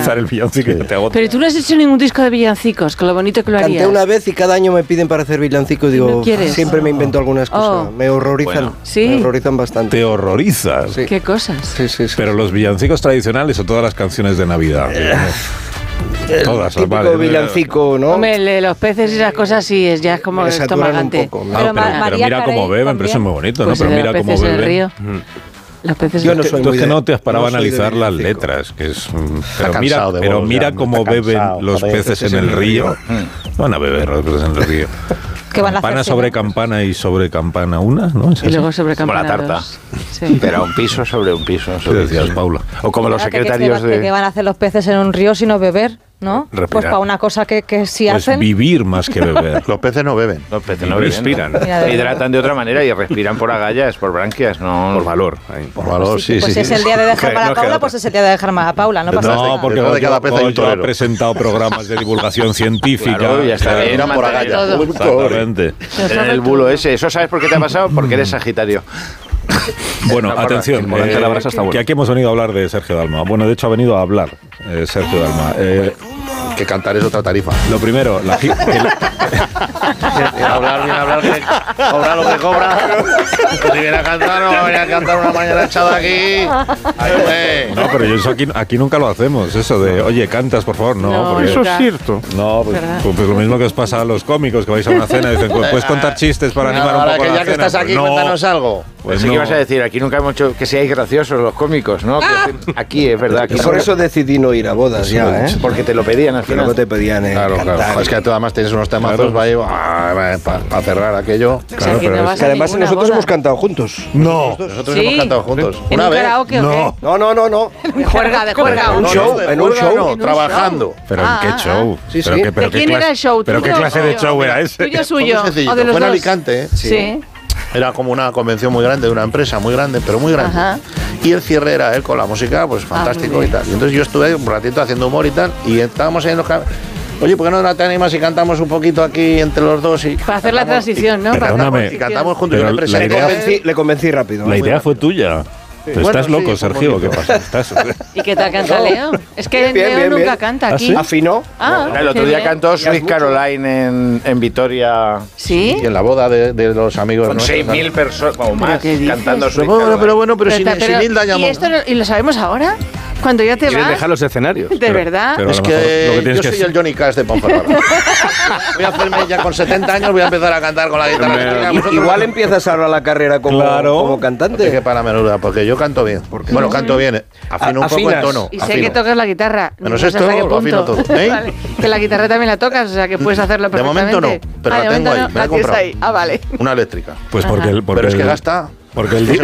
empezar el villancico y te agota. Pero tú no has hecho ningún disco de villancicos, con lo bonito que lo harías. Canté una vez y cada año me piden para hacer villancicos. Digo, ¿No quieres? siempre me invento algunas cosas. Me horrorizan. Bueno. ¿Sí? Me horrorizan bastante. Te horrorizas. Sí. ¿Qué cosas? Sí. Pero los villancicos tradicionales o todas las canciones de Navidad. Todas las típico villancico, ¿no? Hombre, el de los peces y esas cosas sí, ya es como Me saturan estomagante. un poco. pero mira cómo beben, pero eso es muy bonito, Pues ¿no? Pero el de mira los cómo peces en el beben. río. Los peces Yo no soy Tú es que muy no te has parado a no soy de analizar las villancico. letras, que es... Está cansado de Pero vos, mira ya, cómo está beben cansado, los joder, peces en el río. Van a beber los peces en el río. ¿Qué van a Campana hacer, sobre no? campana y sobre campana una, ¿no? ¿Es y así? luego sobre Como la campana tarta. dos. Sí. Pero un piso sobre un piso. ¿Qué Sobre decías, Paula? O como los Espérate, secretarios ¿qué van a hacer los peces en un río sino beber? ¿No? Respirar. Pues para una cosa que sí Pues hacen. vivir más que beber. Los peces no beben. Los peces no no respiran. Mira, de Hidratan de otra manera y respiran por agallas, por branquias, no por valor. Por valor, sí. Pues si es el día de dejar mal a No queda Paula, otra. pues es el día de dejar mal a Paula. No pasa No, nada. porque Detrás de cada pez hay un Goyo ha torero. presentado programas de divulgación científica. Claro, ya está bien. Eran por Mantener agallas. todo. Exactamente. En el bulo ese. ¿Eso sabes por qué te ha pasado? Porque eres Sagitario. Bueno, Esta atención, el volante de la brasa está bueno. que aquí hemos venido a hablar de Sergio Dalma. Bueno, de hecho ha venido a hablar Sergio Dalma. Que cantar es otra tarifa. Lo primero, Viene a hablar, que cobra lo que cobra. Si viene a cantar, no va a venir a cantar una mañana echada aquí. no, pero yo eso aquí nunca lo hacemos, eso de, oye, cantas, por favor, no. No, porque, eso es cierto. no, pues, ¿Verdad? pues lo mismo que os pasa a los cómicos que vais a una cena y dicen, pues, ¿puedes contar chistes para animar un Ahora poco que la ya que cena? estás aquí, Pues no. cuéntanos algo. Pues Pensé no. que ibas a decir, aquí nunca hemos hecho que seáis graciosos los cómicos, ¿no? Aquí es verdad. Aquí Y por eso decidí no ir a bodas ya, ¿eh? Porque te lo pedían al Que luego final. te pedían Claro, cantar. claro. Es que tú además tienes unos temazos para cerrar aquello. O sea, que no vas Que a además ninguna nosotros boda. hemos cantado juntos. No. Nosotros ¿Sí? hemos cantado juntos. ¿En Una un vez. karaoke o No. No. qué? De juerga. Un show, en un show. No, trabajando. ¿Pero en qué show? Sí, ¿Pero sí. qué- pero ¿De qué quién clase- era el show? ¿Pero qué ¿Tuyo clase o de mío? show era ese? ¿Tuyo o Fue muy suyo? sencillito. ¿O de los Fue en dos? Alicante. Sí. Era como una convención muy grande de una empresa muy grande, pero muy grande. Ajá. Y el cierre era él con la música, pues fantástico muy y bien. tal. Y entonces yo estuve un ratito haciendo humor y tal, y estábamos ahí en los oye, ¿por qué no te animas y cantamos un poquito aquí entre los dos? Y Para hacer la cantamos- transición, ¿no? Para hacer la Perdóname. Y transición. cantamos juntos. Pero Yo le la presenté idea- Le convencí rápido. La idea fue tuya. Pero Bueno, estás loco, sí, fue Sergio, ¿qué bonito. pasa? ¿Estás... ¿Y qué tal canta Leo? Es que Bien, Leo bien, nunca bien. canta ¿Ah, aquí. sí? ¿Afinó? El otro qué día bien. cantó Sweet Caroline en Vitoria ¿Sí? Y en la boda de los amigos con nuestros, 6.000 personas o más qué dices? cantando Sweet Pero bueno, Caroline. pero sin Hilda ya ¿Y esto y lo sabemos ahora? Cuando ya te ¿Quieres vas. dejar los escenarios? ¿De verdad? pero- Es a lo mejor lo que que tienes yo que soy hacer- el Johnny Cash de Ponferrada. Voy a hacerme ya con 70 años, voy a empezar a cantar con la guitarra eléctrica. Vosotros- Igual empiezas ahora la carrera como, Claro. como Porque cantante. para menuda, porque yo canto bien. Bueno, canto bien. Afino un poco el Afinas. tono. Y sé afino. que tocas la guitarra. Menos No sé esto, hasta qué lo afino punto. todo. ¿Eh? Vale. Que la guitarra también la tocas, o sea que puedes hacerlo De perfectamente. momento no, pero Ah, la de tengo momento ahí, no, me la he tienes comprado. ahí. Ah, vale. Una eléctrica. Pues porque el... Porque Pero es que el- gasta. Porque el...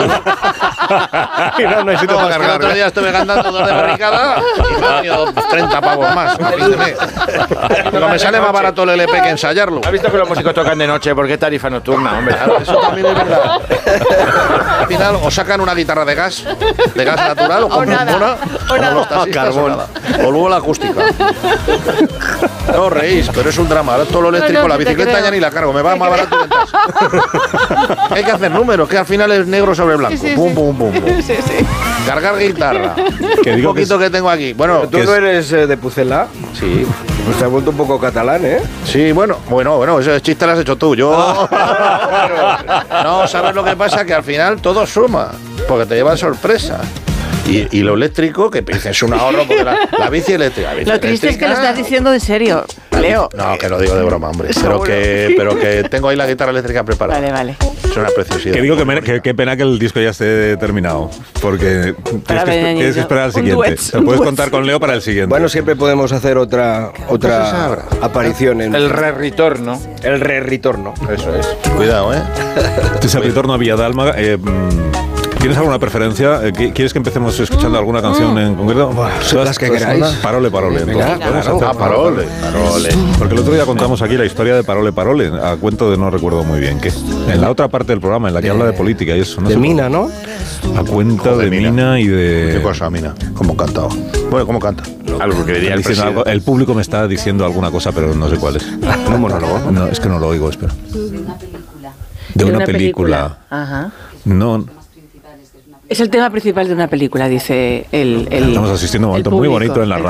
no necesito No, es que el otro día estuve cantando 2 de barricada y me han venido 30 pavos más. Pero me sale más barato el LP que ensayarlo. ¿Has visto que los músicos tocan de noche? ¿Por qué tarifa nocturna, hombre? Claro, eso también es verdad. Al final o sacan una guitarra de gas natural, o como nada, una, o como nada. los taxistas, o nada. O luego la acústica. No os reís, pero es un drama. Ahora todo lo eléctrico, No, la te bicicleta creo. ya ni la cargo, me va más barato que el Hay que hacer números, que al final es negro sobre blanco. Sí, sí, Pum, sí. pum, pum, pum. Sí, sí. Cargar guitarra. Que Un digo poquito que tengo aquí. Bueno, ¿Tú no eres de Pucela? sí. Pues te has vuelto un poco catalán, ¿eh? Sí, bueno, ese chiste lo has hecho tú. Yo. No, ¿sabes lo que pasa? Que al final todo suma, porque te llevan sorpresa. Y lo eléctrico, que es un ahorro, porque la bici eléctrica. la bici Lo triste es que lo eléctrica- estás diciendo de serio, Leo. No, que lo digo de broma, hombre. Pero que tengo ahí la guitarra eléctrica preparada. Vale, vale. Es una preciosidad. Que digo que qué pena que el disco ya esté terminado. Porque tienes que esperar al Un siguiente. duet, Te un puedes duet. contar con Leo para el siguiente. Bueno, siempre podemos hacer otra aparición en El re-retorno. el re-retorno. Eso es. Cuidado, ¿eh? Este es el retorno a Villadalma. ¿Tienes alguna preferencia? ¿Quieres que empecemos escuchando alguna canción en concreto? Las que queráis. Parole, parole. Venga, Entonces, claro. vamos a hacer Parole. Porque el otro día contamos aquí la historia de Parole, parole, a cuento de no recuerdo muy bien qué. En la otra parte del programa, en la que habla de política y eso. No De sé Mina, ¿no? A cuenta Joder, de Mina. Mina y de... ¿Qué cosa, Mina? ¿Cómo cantaba? Bueno, ¿cómo canta? Algo que diría el Diciendo algo- presidente. el público me está diciendo alguna cosa, pero no sé cuál es. Un monólogo. No, es que no lo oigo, espera. De una película. Ajá. No, Es el tema principal de una película, dice el estamos asistiendo a un momento muy público. bonito en la radio.